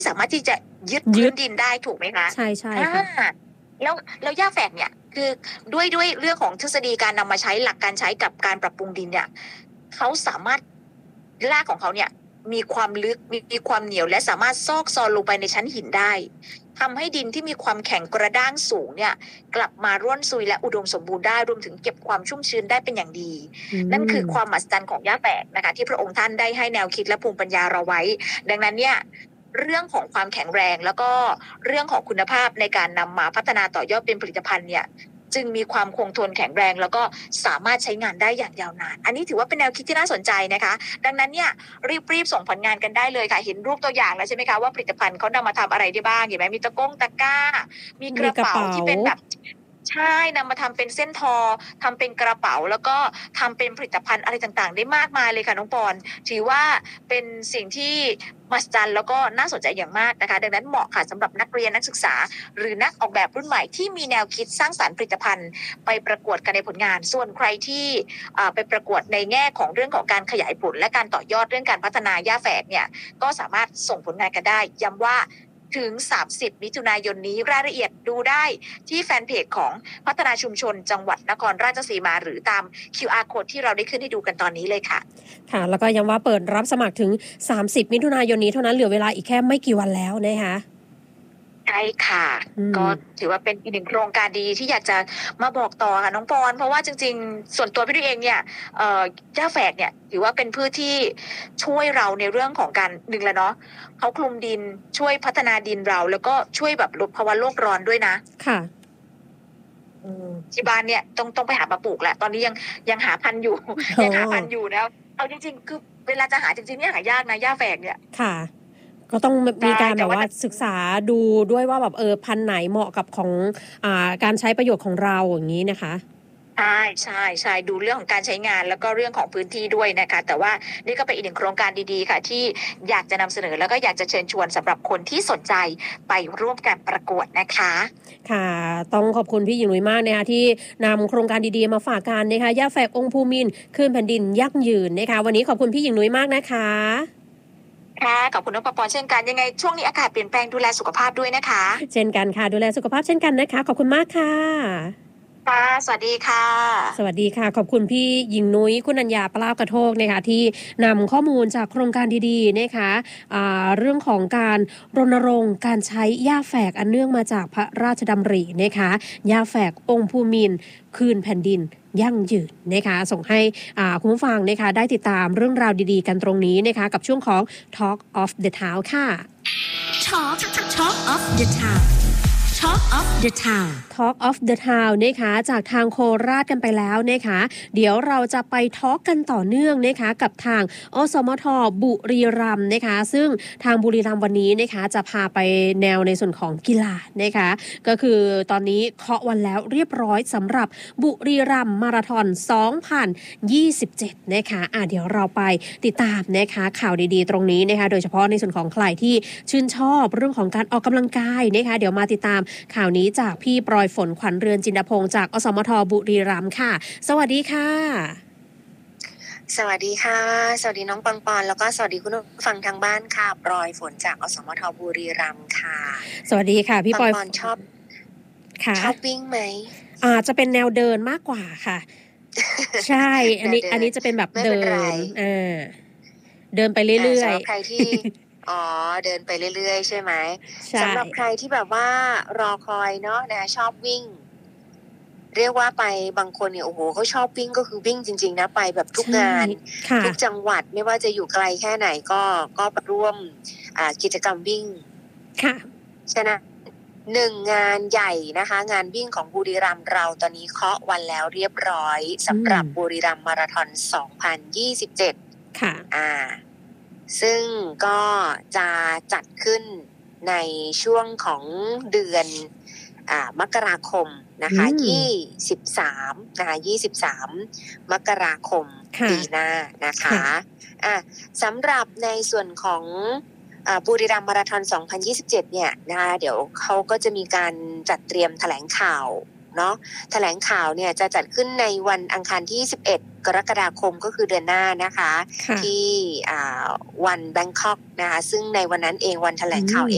สามารถที่จะยึดพื้นดินได้ถูกไหมคะใช่ใช่ค่ะแล้วหญ้าแฝกเนี่ยคือด้วยเรื่องของทฤษฎีการนำมาใช้หลักการใช้กับการปรับปรุงดินเนี่ยเขาสามารถรากของเขาเนี่ยมีความลึกมีความเหนียวและสามารถซอกซอนลงไปในชั้นหินได้ทำให้ดินที่มีความแข็งกระด้างสูงเนี่ยกลับมาร่วนซุยและอุดมสมบูรณ์ได้รวมถึงเก็บความชุ่มชื้นได้เป็นอย่างดีนั่นคือความมหัศจรรย์ของหญ้าแฝกนะคะที่พระองค์ท่านได้ให้แนวคิดและภูมิปัญญาเราไว้ดังนั้นเนี่ยเรื่องของความแข็งแรงแล้วก็เรื่องของคุณภาพในการนำมาพัฒนาต่อยอดเป็นผลิตภัณฑ์เนี่ยจึงมีความคงทนแข็งแรงแล้วก็สามารถใช้งานได้อย่างยาวนานอันนี้ถือว่าเป็นแนวคิดที่น่าสนใจนะคะดังนั้นเนี่ยรีบส่งผลงานกันได้เลยค่ะเห็นรูปตัวอย่างแล้วใช่ไหมคะว่าผลิตภัณฑ์เขานำมาทำอะไรได้บ้างเห็นไหมมีตะกร้ามีกระเป๋าที่เป็นแบบใช่นำมาทำเป็นเส้นทอทำเป็นกระเป๋าแล้วก็ทำเป็นผลิตภัณฑ์อะไรต่างๆได้มากมายเลยค่ะน้องปอนถือว่าเป็นสิ่งที่มหัศจรรย์แล้วก็น่าสนใจอย่างมากนะคะดังนั้นเหมาะค่ะสำหรับนักเรียนนักศึกษาหรือนักออกแบบรุ่นใหม่ที่มีแนวคิดสร้างสรรค์ผลิตภัณฑ์ไปประกวดกันในผลงานส่วนใครที่ไปประกวดในแง่ของเรื่องของการขยายผลและการต่อยอดเรื่องการพัฒนาหญ้าแฝกเนี่ยก็สามารถส่งผลงานกันได้ย้ำว่าถึง30มิถุนายนนี้รายละเอียดดูได้ที่แฟนเพจของพัฒนาชุมชนจังหวัดนครราชสีมาหรือตาม QR code ที่เราได้ขึ้นให้ดูกันตอนนี้เลยค่ะค่ะแล้วก็ย้ำว่าเปิดรับสมัครถึง30มิถุนายนนี้เท่านั้นเหลือเวลาอีกแค่ไม่กี่วันแล้วนะคะใช่ค่ะก็ถือว่าเป็นอีกหนึ่งโครงการดีที่อยากจะมาบอกต่อค่ะน้องปอนเพราะว่าจริงๆส่วนตัวพี่ด้วยเองเนี่ยหญ้าแฝกเนี่ยถือว่าเป็นพืชที่ช่วยเราในเรื่องของการหนึ่งแล้วเนาะเขาคลุมดินช่วยพัฒนาดินเราแล้วก็ช่วยแบบลดภาวะโลกร้อนด้วยนะค่ะที่บ้านเนี่ยต้องไปหามาปลูกแหละตอนนี้ยังหาพันธุ์อยู่ยังหาพันธุ์อยู่แล้วเอาจริงๆคือเวลาจะหาจริงๆเนี่ยหายากนะหญ้าแฝกเนี่ยค่ะก็ต้องมีการแบบว่าศึกษาดูด้วยว่าแบบพันธุ์ไหนเหมาะกับของการใช้ประโยชน์ของเราอย่างนี้นะคะใช่ดูเรื่องของการใช้งานแล้วก็เรื่องของพื้นที่ด้วยนะคะแต่ว่านี่ก็เป็นอีกหนึ่งโครงการดีๆค่ะที่อยากจะนำเสนอแล้วก็อยากจะเชิญชวนสำหรับคนที่สนใจไปร่วมการประกวดนะคะค่ะต้องขอบคุณพี่หญิงนุ้ยมากนะคะที่นำโครงการดีๆมาฝากกันนะคะหญ้าแฝกองค์ภูมินทร์คืนแผ่นดินยั่งยืนนะคะวันนี้ขอบคุณพี่หญิงนุ้ยมากนะคะค่ะขอบคุณน้องปอเช่นกันยังไงช่วงนี้อากาศเปลี่ยนแปลงดูแลสุขภาพด้วยนะคะเช่นกันค่ะดูแลสุขภาพเช่นกันนะคะขอบคุณมากค่ะสวัสดีค่ะสวัสดีค่ะขอบคุณพี่หญิงนุ้ยคุณัญญาปลาบกระโทกนะคะที่นำข้อมูลจากโครงการดีๆนะคะเรื่องของการรณรงค์การใช้หญ้าแฝกอันเนื่องมาจากพระราชดำรินะคะหญ้าแฝกองค์ภูมินทร์คืนแผ่นดินยั่งยืนนะคะส่งให้คุณผู้ฟังนะคะได้ติดตามเรื่องราวดีๆกันตรงนี้นะคะกับช่วงของ Talk of the Town ค่ะ Talk of the Town Talk of the Town Talk of the Town นะคะจากทางโคราชกันไปแล้วนะคะเดี๋ยวเราจะไปทอล์กกันต่อเนื่องนะคะกับทางอสมทบุรีรัมย์นะคะซึ่งทางบุรีรัมย์วันนี้นะคะจะพาไปแนวในส่วนของกีฬานะคะก็คือตอนนี้เคาะวันแล้วเรียบร้อยสำหรับบุรีรัมย์มาราธอน2027นะคะเดี๋ยวเราไปติดตามนะคะข่าวดีๆตรงนี้นะคะโดยเฉพาะในส่วนของใครที่ชื่นชอบเรื่องของการออกกำลังกายนะคะเดี๋ยวมาติดตามข่าวนี้จากพี่ปรอยฝนขวัญเรือนจินดาพงศ์จากอสมทบุรีรัมย์ค่ะสวัสดีค่ะสวัสดีค่ะสวัสดีน้องปังปอนแล้วก็สวัสดีคุณผู้ฟังทางบ้านค่ะปรอยฝนจากอสมทบุรีรัมย์ค่ะสวัสดีค่ะพี่ปรอยชอบวิ่งไหมจะเป็นแนวเดินมากกว่าค่ะใช่อันนี้จะเป็นแบบเดินเดินไปเรื่อยๆสำหรับใครที่เดินไปเรื่อยๆใช่ไหมสำหรับใครที่แบบว่ารอคอยเนาะนะชอบวิ่งเรียกว่าไปบางคนเนี่ยโอ้โหเขาชอบวิ่งก็คือวิ่งจริงๆนะไปแบบทุกงานทุกจังหวัดไม่ว่าจะอยู่ไกลแค่ไหนก็ไปร่วมกิจกรรมวิ่งค่ะฉะนั้น1งานใหญ่นะคะงานวิ่งของบุรีรัมย์เราตอนนี้เคาะวันแล้วเรียบร้อยสำหรับบุรีรัมย์มาราธอน2027 ค่ะซึ่งก็จะจัดขึ้นในช่วงของเดือนมกราคมนะคะ23นะคะ23มกราคมปีหน้านะคะสำหรับในส่วนของบุรีรัมย์มาราธอน2027เนี่ยนะคะเดี๋ยวเขาก็จะมีการจัดเตรียมแถลงข่าวเนาะแถลงข่าวเนี่ยจะจัดขึ้นในวันอังคารที่11กรกฎาคมก็คือเดือนหน้านะคะที่วันแบงคอกนะคะซึ่งในวันนั้นเองวันแถลงข่าวเอง